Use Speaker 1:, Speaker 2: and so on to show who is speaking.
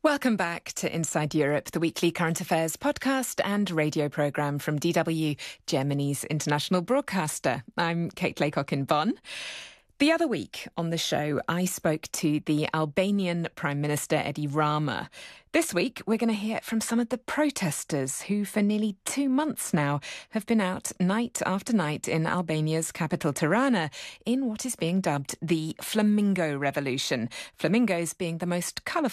Speaker 1: Welcome back to Inside Europe, the weekly current affairs podcast and radio programme from DW, Germany's international broadcaster. I'm Kate Laycock in Bonn. The other week on the show, I spoke to the Albanian Prime Minister Edi Rama. This week, we're going to hear from some of the protesters who for nearly 2 months now have been out night after night in Albania's capital Tirana in what is being dubbed the Flamingo Revolution. Flamingos being the most colourful